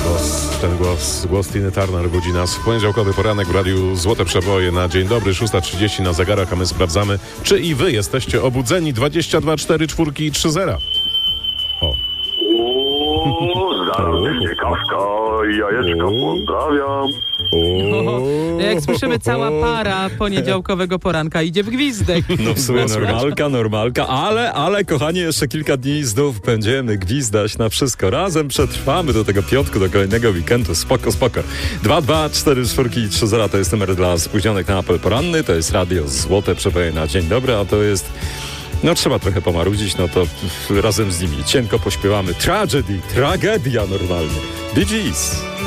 Głos Tiny Turner budzi nas w poniedziałkowy poranek w Radiu Złote Przeboje na dzień dobry, 6:30 na zegarach, a my sprawdzamy, czy i wy jesteście obudzeni. 22 4 4 i 3 0. O. Zaraz się kawka i jajeczka, pozdrawiam. Jak słyszymy, cała para poniedziałkowego poranka idzie w gwizdek. No w sumie normalka, ale kochani, jeszcze kilka dni znów będziemy gwizdać na wszystko. Razem przetrwamy do tego piątku, do kolejnego weekendu. Spoko. 2, 2, 4, 4 i 3 0 to jest numer dla spóźnionych na apel poranny. To jest Radio Złote Przeboje na dzień dobry, a to jest... No trzeba trochę pomarudzić, no to razem z nimi cienko pośpiewamy. Tragedia normalnie. Bee Gees.